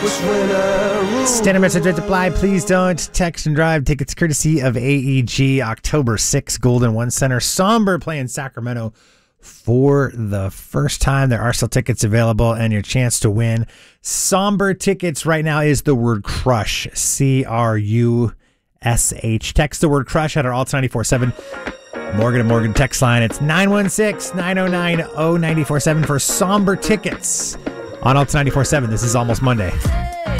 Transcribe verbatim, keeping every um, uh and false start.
Standard message rates apply. Please don't text and drive. Tickets courtesy of A E G. October sixth, Golden One Center. Somber playing Sacramento for the first time. There are still tickets available, and your chance to win Somber tickets right now is the word crush. C R U S H. Text the word crush at our Alt ninety-four seven Morgan and Morgan text line. It's nine one six, nine oh nine, oh nine four seven for Somber tickets on Alt ninety-four seven. This is Almost Monday.